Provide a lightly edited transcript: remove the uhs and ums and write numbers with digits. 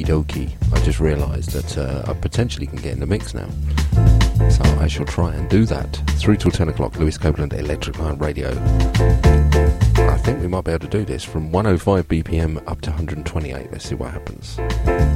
dokie. I just realised that I potentially can get in the mix now. So I shall try and do that. Through till 10 o'clock, Lewis Copeland, Electric Lion Radio. I think we might be able to do this from 105 BPM up to 128. Let's see what happens.